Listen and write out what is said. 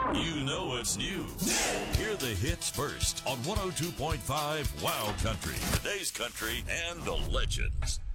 You know it's new. Hear the hits first on 102.5 Wild Country. Today's country and the legends.